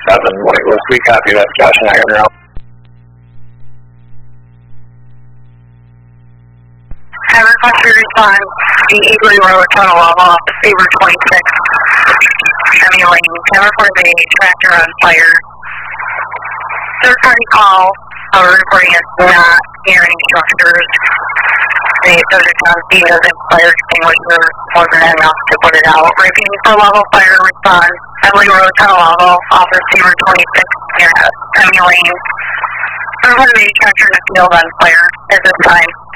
White Wolf. We copy that. Josh and I are now. Have request to respond the Eagley Road tunnel off the Sabre 26. Hemi Lane. Can report a tractor on fire. Third party call. Our reporting is not near any structures. The subject on scene doesn't fire extinguisher more than enough to put it out. Repeating for level fire response. Heavily Road tunnel level off of Sabre 26 near Hemi Lane. Everyone may tractor in the field on fire at this time.